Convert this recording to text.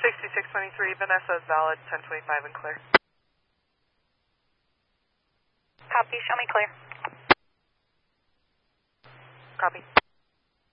6623, Vanessa is valid, 1025 and clear. Copy, show me clear. Copy.